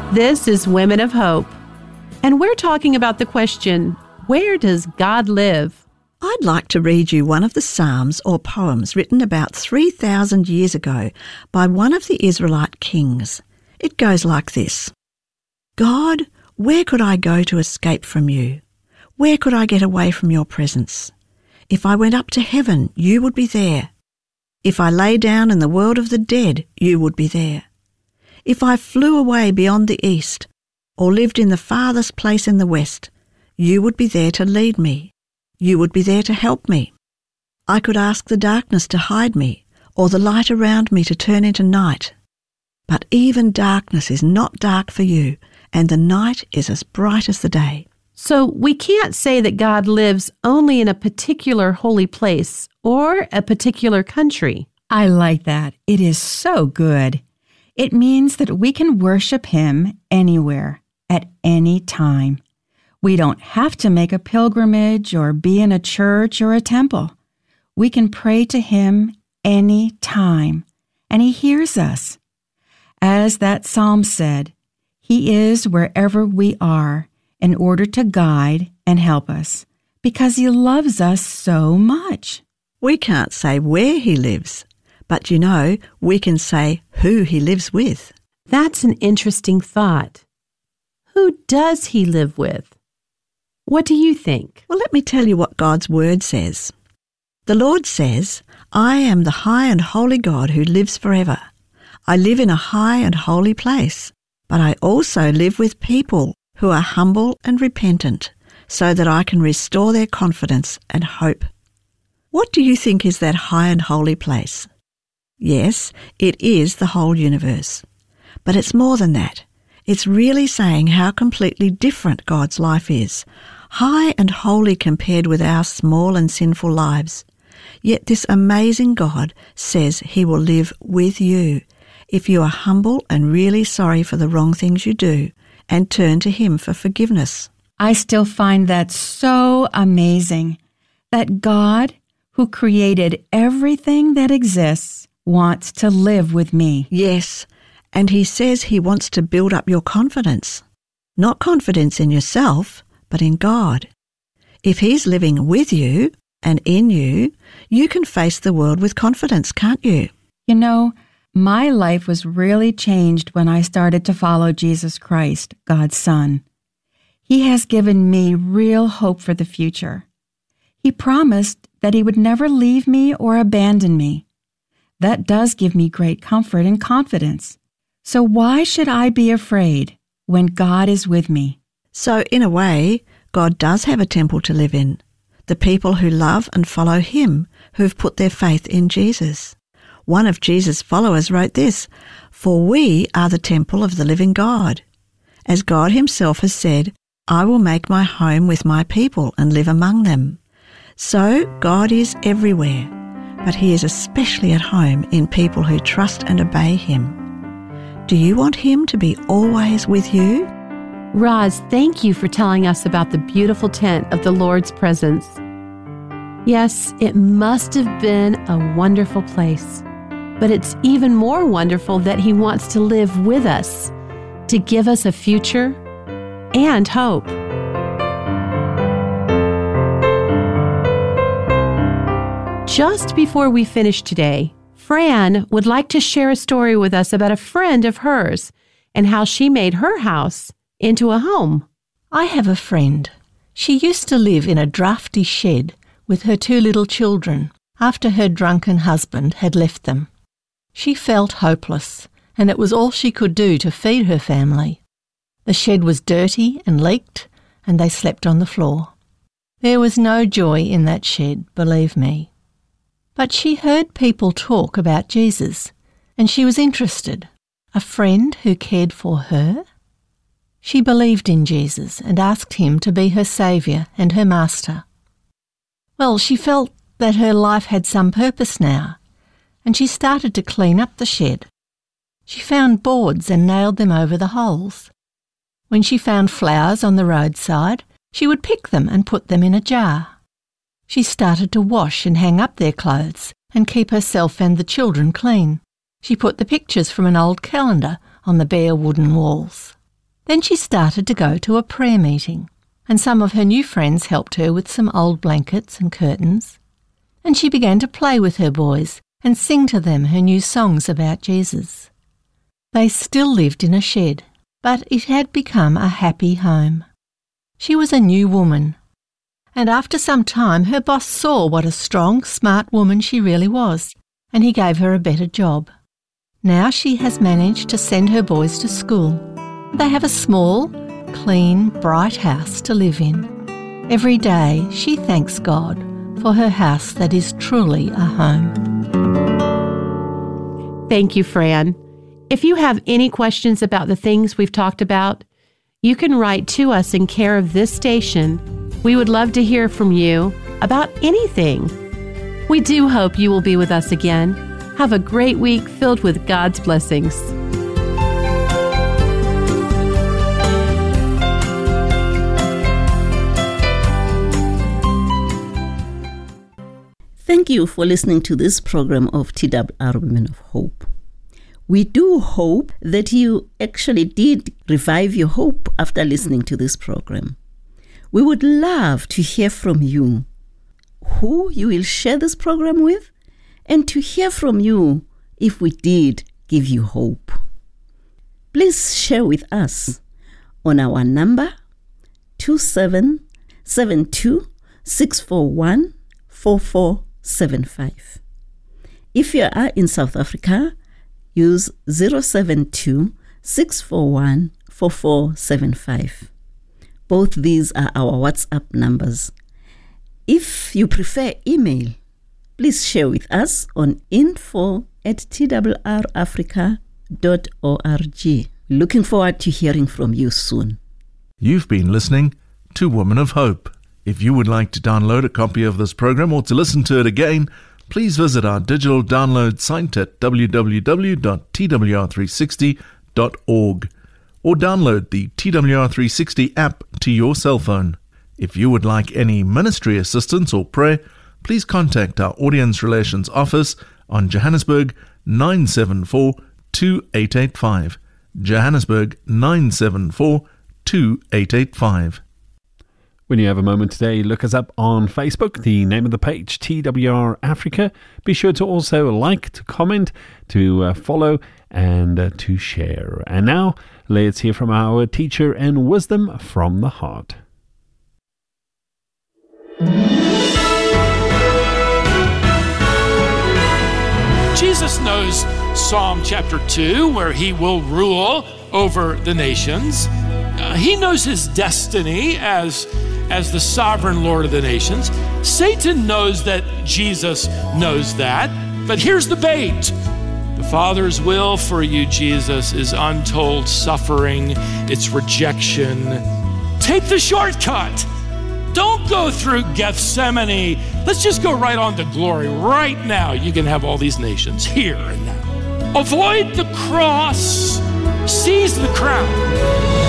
This is Women of Hope, and we're talking about the question, where does God live? I'd like to read you one of the Psalms or poems written about 3,000 years ago by one of the Israelite kings. It goes like this. God, where could I go to escape from you? Where could I get away from your presence? If I went up to heaven, you would be there. If I lay down in the world of the dead, you would be there. If I flew away beyond the east, or lived in the farthest place in the west, you would be there to lead me. You would be there to help me. I could ask the darkness to hide me, or the light around me to turn into night. But even darkness is not dark for you, and the night is as bright as the day. So we can't say that God lives only in a particular holy place or a particular country. I like that. It is so good. It means that we can worship Him anywhere, at any time. We don't have to make a pilgrimage or be in a church or a temple. We can pray to Him any time, and He hears us. As that psalm said, He is wherever we are in order to guide and help us, because He loves us so much. We can't say where He lives, but we can say who He lives with. That's an interesting thought. Who does He live with? What do you think? Well, let me tell you what God's Word says. The Lord says, I am the high and holy God who lives forever. I live in a high and holy place, but I also live with people who are humble and repentant, so that I can restore their confidence and hope. What do you think is that high and holy place? Yes, it is the whole universe. But it's more than that. It's really saying how completely different God's life is, high and holy compared with our small and sinful lives. Yet this amazing God says He will live with you if you are humble and really sorry for the wrong things you do and turn to Him for forgiveness. I still find that so amazing, that God, who created everything that exists, wants to live with me. Yes, and He says He wants to build up your confidence. Not confidence in yourself, but in God. If He's living with you and in you, you can face the world with confidence, can't you? My life was really changed when I started to follow Jesus Christ, God's Son. He has given me real hope for the future. He promised that He would never leave me or abandon me. That does give me great comfort and confidence. So why should I be afraid when God is with me? So in a way, God does have a temple to live in. The people who love and follow Him, who've put their faith in Jesus. One of Jesus' followers wrote this, "For we are the temple of the living God. As God Himself has said, I will make my home with my people and live among them." So God is everywhere, but He is especially at home in people who trust and obey Him. Do you want Him to be always with you? Roz, thank you for telling us about the beautiful tent of the Lord's presence. Yes, it must have been a wonderful place, but it's even more wonderful that He wants to live with us, to give us a future and hope. Just before we finish today, Fran would like to share a story with us about a friend of hers and how she made her house into a home. I have a friend. She used to live in a drafty shed with her 2 little children after her drunken husband had left them. She felt hopeless, and it was all she could do to feed her family. The shed was dirty and leaked, and they slept on the floor. There was no joy in that shed, believe me. But she heard people talk about Jesus, and she was interested. A friend who cared for her? She believed in Jesus and asked Him to be her saviour and her master. Well, she felt that her life had some purpose now, and she started to clean up the shed. She found boards and nailed them over the holes. When she found flowers on the roadside, she would pick them and put them in a jar. She started to wash and hang up their clothes and keep herself and the children clean. She put the pictures from an old calendar on the bare wooden walls. Then she started to go to a prayer meeting, and some of her new friends helped her with some old blankets and curtains. And she began to play with her boys and sing to them her new songs about Jesus. They still lived in a shed, but it had become a happy home. She was a new woman, and after some time her boss saw what a strong, smart woman she really was, and he gave her a better job. Now she has managed to send her boys to school. They have a small, clean, bright house to live in. Every day she thanks God for her house that is truly a home. Thank you, Fran. If you have any questions about the things we've talked about, you can write to us in care of this station. We would love to hear from you about anything. We do hope you will be with us again. Have a great week filled with God's blessings. Thank you for listening to this program of TWR Women of Hope. We do hope that you actually did revive your hope after listening to this program. We would love to hear from you, who you will share this program with, and to hear from you if we did give you hope. Please share with us on our number 2772-641-4475. If you are in South Africa, use 072-641-4475. Both these are our WhatsApp numbers. If you prefer email, please share with us on info@twrafrica.org. Looking forward to hearing from you soon. You've been listening to Women of Hope. If you would like to download a copy of this program or to listen to it again, please visit our digital download site at www.twr360.org or download the TWR360 app to your cell phone. If you would like any ministry assistance or prayer, please contact our Audience Relations Office on Johannesburg 974-2885. Johannesburg 974-2885. When you have a moment today, look us up on Facebook, the name of the page, TWR Africa. Be sure to also like, to comment, to follow, and to share. And now, let's hear from our teacher and wisdom from the heart. Jesus knows Psalm chapter 2, where he will rule over the nations. He knows his destiny as the sovereign Lord of the nations. Satan knows that Jesus knows that, but here's the bait. The Father's will for you, Jesus, is untold suffering, it's rejection. Take the shortcut. Don't go through Gethsemane. Let's just go right on to glory. Right now, you can have all these nations here and now. Avoid the cross. Seize the crown.